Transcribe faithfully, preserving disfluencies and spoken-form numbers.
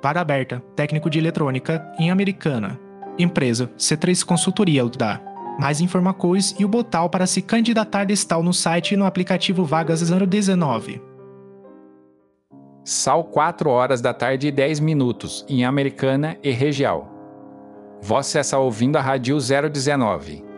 Vaga aberta, técnico de eletrônica, em Americana. Empresa, C três Consultoria dá. Mais informações e o botão para se candidatar estão no site e no aplicativo Vagas zero dezenove. Sal quatro horas da tarde e dez minutos, em Americana e Região. Você está ouvindo a Rádio zero dezenove.